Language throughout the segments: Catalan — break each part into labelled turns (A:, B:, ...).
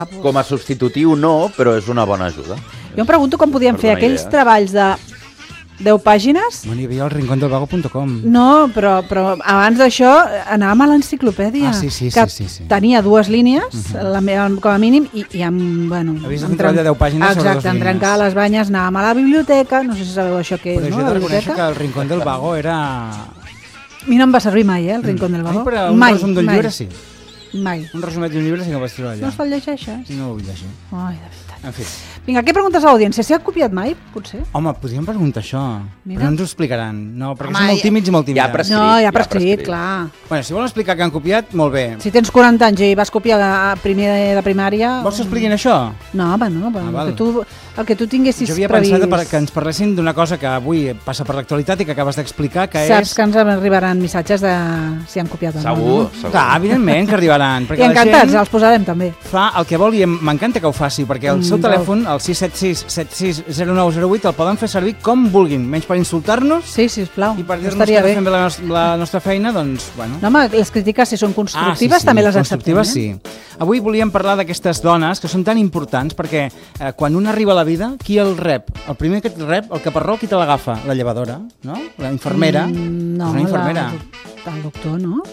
A: Com a substitutiu no, però és una bona ajuda.
B: Jo em pregunto com podíem fer aquells treballs de 10 pàgines.
C: Bueno, hi havia el rincondelvago.com.
B: No, però abans d'això anàvem a l'enciclopèdia,
C: sí.
B: tenia 2 línies, la meva com a mínim, i amb, bueno...
C: Havies un treball de 10 pàgines sobre 2 línies.
B: Exacte, en trencar les banyes, anàvem a la biblioteca, no sé si sabeu això què és, no?
C: Però jo he de reconèixer que el Rincón del Vago era...
B: A mi no em va servir mai, el Rincón del Vago.
C: Però un resum d'un llibre sí.
B: Mai.
C: Un resumet d'un llibre sí que el vaig trobar allà.
B: No se'l llegeixes?
C: No ho vull llegir.
B: Ai, de veritat.
C: En fi.
B: Vinga, què preguntes a l'audiència? S'hi ha copiat mai, potser?
C: Home, podríem preguntar això, però no ens ho explicaran. No, perquè són molt tímids i molt
A: Ja
C: tímides.
B: Ja prescrit, clar.
C: Bueno, si volen explicar que han copiat, molt bé.
B: Si tens 40 anys i vas copiar a primer de primària...
C: Vols que expliquin això?
B: No, home, no. El que tu tinguessis previst...
C: Jo havia pensat que ens parlessin d'una cosa que avui passa per l'actualitat i que acabes d'explicar, que
B: Saps que ens arribaran missatges de si han copiat o no.
A: Segur.
C: Clar, evidentment que arribaran.
B: I encantats, els posarem també.
C: Fa el que vol i m'encanta que ho faci, perquè el seu telèfon, el 676-760908, el poden fer servir com vulguin, menys per insultar-nos.
B: Sí, sisplau.
C: I per dir-nos que fem bé la nostra feina, doncs, bueno.
B: No, home, les crítiques, si són constructives, també les acceptem.
C: Constructives, sí. Avui volíem parlar d'aquestes dones que són tan importants, perquè quan un arriba a la vida, qui el rep? El primer que et rep, el caparró, qui te l'agafa? La llevadora, no? La infermera.
B: No,
C: una infermera.
B: El doctor, no?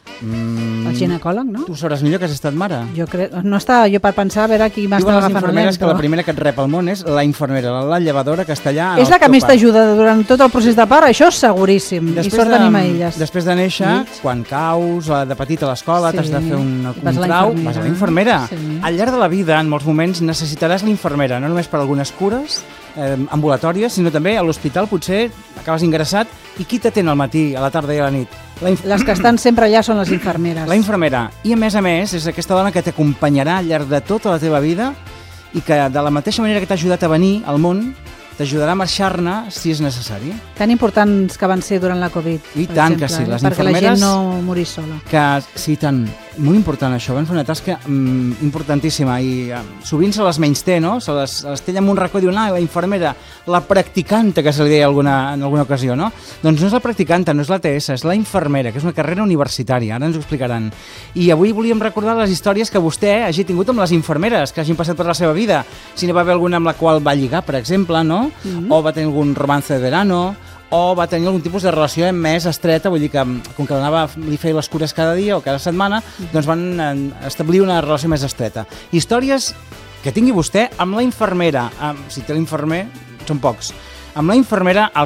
B: El ginecòleg, no?
C: Tu sabràs millor que has estat mare.
B: Jo crec, no estava jo per pensar a veure qui m'estava agafant.
C: Diuen les infermeres que la primera que et rep al món és la infermera, la llevadora que està allà...
B: És la que més t'ajuda durant tot el procés de part, això és seguríssim. I sort tenim a elles.
C: Després de néixer, quan caus, de petit a l'escola, t'has de fer un contrau, vas a la infermera. Al llarg de la vida, en molts moments, necessitaràs la infermera, no només per algunes cures ambulatòries, sinó també a l'hospital potser acabes ingressat i qui t'atén al matí, a la tarda i a la nit?
B: Les que estan sempre allà són les infermeres.
C: La infermera. I a més, és aquesta dona que t'acompanyarà al llarg de tota la teva vida i que de la mateixa manera que t'ha ajudat a venir al món, t'ajudarà a marxar-ne si és necessari.
B: Tan importants que van ser durant la Covid,
C: I tant que sí, les
B: perquè
C: infermeres...
B: la gent no morís sola.
C: Sí, tant. Molt important això, van fer una tasca importantíssima i sovint se les menysté, no? Se les té en un racó i diuen, la infermera, la practicanta, que se li deia en alguna ocasió, no? Doncs no és la practicanta, no és la TS, és la infermera, que és una carrera universitària, ara ens ho explicaran. I avui volíem recordar les històries que vostè hagi tingut amb les infermeres, que hagin passat per la seva vida. Si n'hi va haver alguna amb la qual va lligar, per exemple, no? O va tenir algun romance de verano, o va tenir algun tipus de relació més estreta, vull dir que com que li feia les cures cada dia o cada setmana, doncs van establir una relació més estreta. Històries que tingui vostè amb la infermera, si té l'infermer, són pocs, amb la infermera al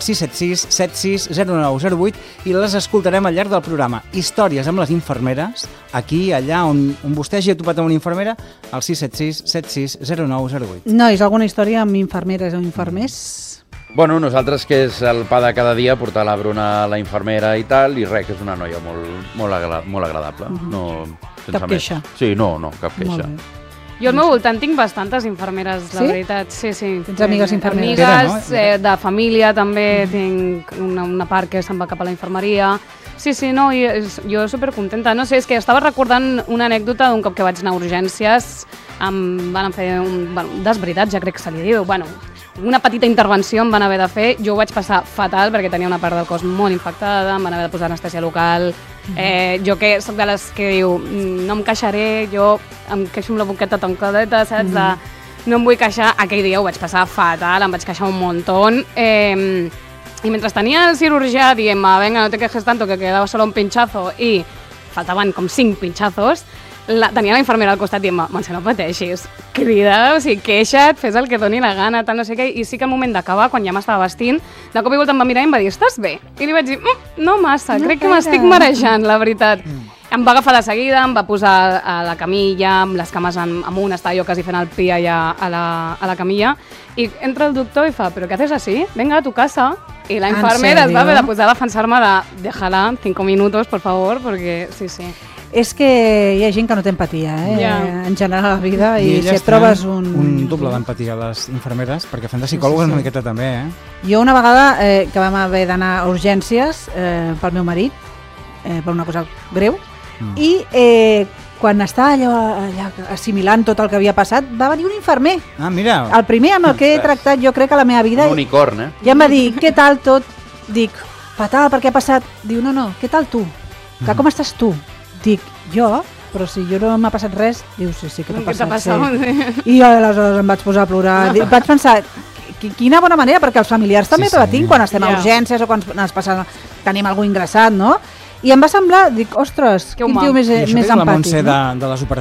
C: 676-760908 i les escoltarem al llarg del programa. Històries amb les infermeres, aquí, allà on vostè hagi topat amb una infermera, al 676-760908.
B: Nois, alguna història amb infermeres o infermers?
A: Bueno, nosaltres, que és el pa de cada dia, portar la Bruna a la infermera i tal, i res, que és una noia molt agradable.
B: Cap queixa?
A: Sí, no, cap queixa.
D: Jo al meu voltant tinc bastantes infermeres, la veritat. Sí.
B: Tens amigues infermeres?
D: Amigues, de família també, tinc una part que se'n va cap a la infermeria. Sí, no, jo supercontenta. No sé, és que estava recordant una anècdota d'un cop que vaig anar a urgències, van fer un desveritat, ja crec que se li diu, una petita intervenció em van haver de fer, jo ho vaig passar fatal perquè tenia una part del cos molt infectada, em van haver de posar anestèsia local, jo que soc de les que diu no em queixaré, jo em queixo amb la boqueta tancadeta, saps? No em vull queixar, aquell dia ho vaig passar fatal, em vaig queixar un muntó, i mentre tenia el cirurgià dient, venga, no te quejes tanto que quedava solo un pinchazo i faltaven com 5 pinchazos, tenia la infermera al costat dient, Montse, no pateixis, crida, o sigui, queixa't, fes el que doni la gana, tal, no sé què, i sí que al moment d'acabar, quan ja m'estava vestint, de cop i volta em va mirar i em va dir, estàs bé? I li vaig dir, no massa, crec que m'estic marejant, la veritat. Em va agafar de seguida, em va posar a la camilla, amb les cames amunt, estava jo quasi fent el pi allà a la camilla, i entra el doctor i fa, però què haces así? Venga, a tu casa. I la infermera es va haver de posar a defensar-me de déjala 5 minutos, por favor, perquè sí.
B: És que hi ha gent que no té empatia, en general a la vida, i si et trobes
C: un doble d'empatia a les infermeres, perquè fan de psicòlogues una miqueta també,
B: Jo una vegada que vam haver d'anar a urgències pel meu marit, per una cosa greu, i quan estava allà assimilant tot el que havia passat, va venir un infermer.
C: Ah, mira.
B: El primer amb el que he tractat jo crec a la meva vida.
A: Un unicorn,
B: I em va dir, què tal tot? Dic, fatal, per què ha passat? Diu, no, què tal tu? Com estàs tu? Dic, jo? però si jo no m'ha passat res, dius, sí, què t'ha
D: Què t'ha
B: passat?
D: passat?
B: Sí. I jo aleshores em vaig posar a plorar. Vaig pensar, quina bona manera, perquè els familiars també patim quan estem a urgències o quan tenim algú ingressat, no? I em va semblar, dic, ostres, quin tio més empàtic.
C: de les operacions